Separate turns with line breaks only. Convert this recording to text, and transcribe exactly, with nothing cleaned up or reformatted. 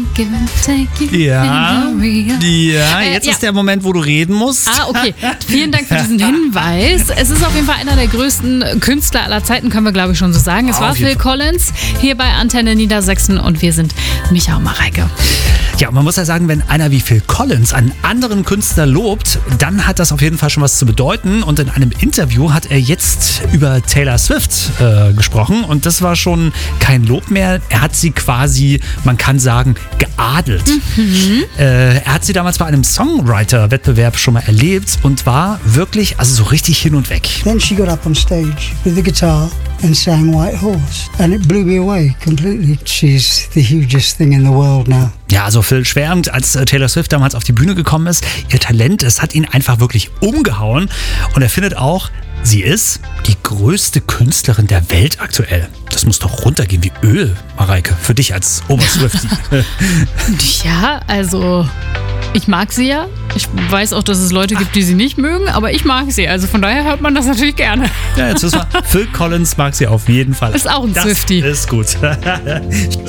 give and take.
Ja, ja, jetzt
äh, ja.
ist der Moment, wo du reden musst.
Ah, okay. Vielen Dank für diesen Hinweis. Es ist auf jeden Fall einer der größten Künstler aller Zeiten, können wir glaube ich schon so sagen. Es
Auf
war
jeden
Phil Collins hier bei Antenne Niedersachsen und wir sind Micha und Mareike.
Ja, man muss ja sagen, wenn einer wie Phil Collins einen anderen Künstler lobt, dann hat das auf jeden Fall schon was zu bedeuten. Und in einem Interview hat er jetzt über Taylor Swift äh, gesprochen. Und das war schon kein Lob mehr. Er hat sie quasi, man kann sagen, geadelt. Mhm. Äh, er hat sie damals bei einem Songwriter-Wettbewerb schon mal erlebt und war wirklich, also so richtig hin und weg.
Then she got up on stage with the guitar and sang White Horse. And it blew me away completely. She's the hugest thing in the world now.
Ja, also Phil schwärmt, als Taylor Swift damals auf die Bühne gekommen ist. Ihr Talent, es hat ihn einfach wirklich umgehauen. Und er findet auch, sie ist die größte Künstlerin der Welt aktuell. Das muss doch runtergehen wie Öl, Mareike, für dich als Oberswiftie.
Ja, also ich mag sie ja. Ich weiß auch, dass es Leute gibt, die sie nicht mögen, aber ich mag sie. Also von daher hört man das natürlich gerne.
Ja, jetzt wissen wir, Phil Collins mag sie auf jeden Fall.
Ist auch ein
das
Swiftie.
Ist gut.